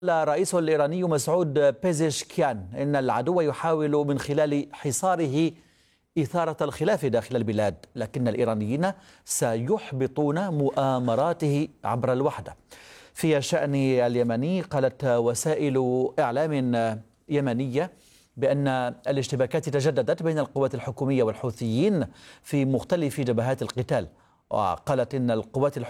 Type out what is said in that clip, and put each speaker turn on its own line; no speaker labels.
الرئيس الإيراني مسعود بيزشكيان إن العدو يحاول من خلال حصاره إثارة الخلاف داخل البلاد، لكن الإيرانيين سيحبطون مؤامراته عبر الوحدة. في شأن اليمني، قالت وسائل إعلام يمنية بأن الاشتباكات تجددت بين القوات الحكومية والحوثيين في مختلف جبهات القتال، وقالت إن القوات